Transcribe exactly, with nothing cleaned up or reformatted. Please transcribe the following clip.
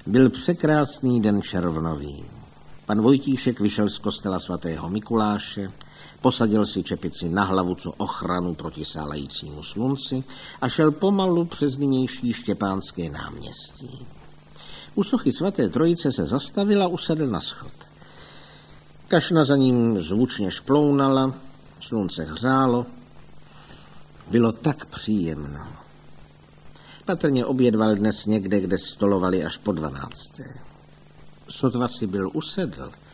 Byl překrásný den červnový. Pan Vojtíšek vyšel z kostela svatého Mikuláše, posadil si čepici na hlavu co ochranu proti sálajícímu slunci a šel pomalu přes nynější Štěpánské náměstí. U sochy svaté Trojice se zastavil a usedl na schod. Kašna za ním zvučně šplounala, slunce hřálo. Bylo tak příjemno. Patrně obědval dnes někde, kde stolovali až po dvanácté. Sotva si byl usedl,